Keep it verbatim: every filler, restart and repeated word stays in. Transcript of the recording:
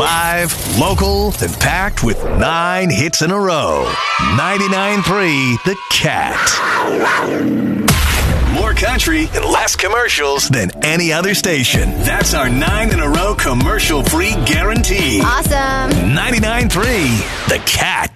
Live, local, and packed with nine hits in a row. ninety-nine point three The Cat. More country and less commercials than any other station. That's our nine in a row commercial-free guarantee. Awesome. ninety-nine point three The Cat.